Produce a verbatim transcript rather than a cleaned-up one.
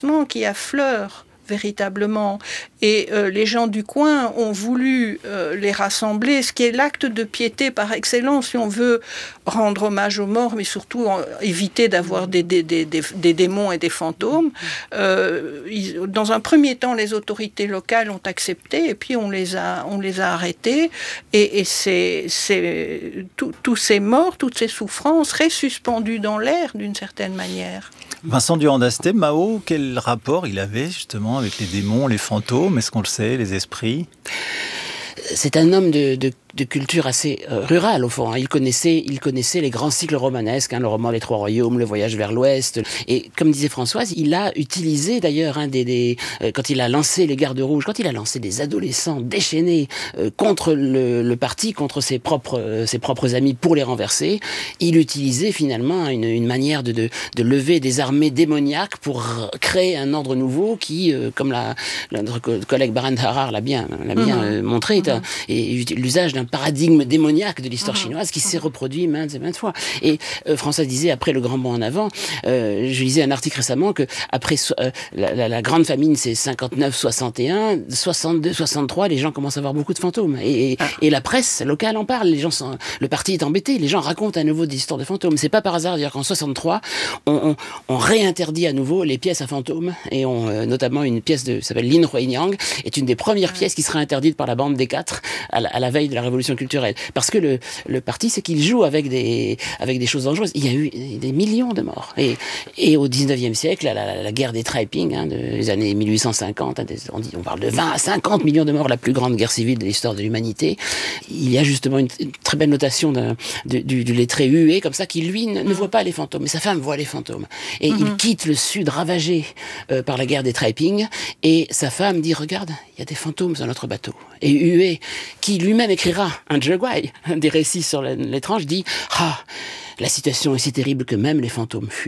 qui affleurent véritablement. Et euh, les gens du coin ont voulu euh, les rassembler, ce qui est l'acte de piété par excellence, si on veut rendre hommage aux morts, mais surtout en, éviter d'avoir des, des, des, des, des démons et des fantômes. Euh, ils, dans un premier temps, les autorités locales ont accepté, et puis on les a, on les a arrêtés. Et, et c'est, c'est, tout, tous ces morts, toutes ces souffrances restent suspendues dans l'air d'une certaine manière. Vincent Durand-Dasté, Mao, quel rapport il avait justement avec les démons, les fantômes, est-ce qu'on le sait, les esprits ? C'est un homme de, de, de culture assez euh, rurale, au fond. Hein. Il connaissait, il connaissait les grands cycles romanesques, hein, le roman Les Trois Royaumes, le voyage vers l'Ouest. Et comme disait Françoise, il a utilisé d'ailleurs, hein, des, des, euh, quand il a lancé les Gardes Rouges, quand il a lancé des adolescents déchaînés euh, contre le, le parti, contre ses propres, euh, ses propres amis pour les renverser, il utilisait finalement une, une manière de, de, de lever des armées démoniaques pour créer un ordre nouveau qui, euh, comme la, la, notre collègue Baran Harar l'a bien, l'a bien mmh. euh, montré, est un, et l'usage d'un paradigme démoniaque de l'histoire mmh. chinoise qui s'est reproduit maintes et maintes fois. Et euh, François disait, après le grand bond en avant, euh, je lisais un article récemment que après euh, la, la, la grande famine, c'est cinquante-neuf soixante et un, soixante-deux soixante-trois, les gens commencent à avoir beaucoup de fantômes. Et, ah. et la presse locale en parle. Les gens sont, le parti est embêté. Les gens racontent à nouveau des histoires de fantômes. C'est pas par hasard d'ailleurs qu'en soixante-trois, on, on, on réinterdit à nouveau les pièces à fantômes. Et on, euh, notamment une pièce de, ça s'appelle Lin Huinyang, est une des premières ah. pièces qui sera interdite par la bande des quatre à la, à la veille de la révolution culturelle. Parce que le, le parti, c'est qu'il joue avec des, avec des choses dangereuses. Il y a eu des millions de morts. Et, et au dix-neuvième siècle, la, la, la guerre des Taiping, hein, des années mille huit cent cinquante, hein, des, on, dit, on parle de vingt à cinquante millions de morts, la plus grande guerre civile de l'histoire de l'humanité. Il y a justement une, une très belle notation d'un, de, du, du lettré hué, comme ça, qui lui ne, ne voit pas les fantômes, mais sa femme voit les fantômes. Et mm-hmm. il quitte le sud ravagé euh, par la guerre des Taiping, et sa femme dit, regarde, il y a des fantômes sur notre bateau. Et Hué, qui lui-même écrira un Zheguai, un des récits sur l'étrange, dit « Ah, la situation est si terrible que même les fantômes fuient. »